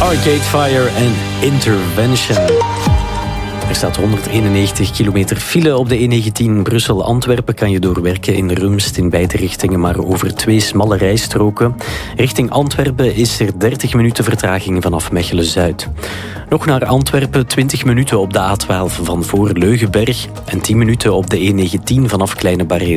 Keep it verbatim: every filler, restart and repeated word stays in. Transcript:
Arcade Fire en Intervention. Er staat honderdeenennegentig kilometer file op de E negentien Brussel-Antwerpen. Kan je doorwerken in Rumst in beide richtingen, maar over twee smalle rijstroken. Richting Antwerpen is er dertig minuten vertraging vanaf Mechelen-Zuid. Nog naar Antwerpen, twintig minuten op de A twaalf van voor Leugenberg en tien minuten op de E negentien vanaf Kleine Barre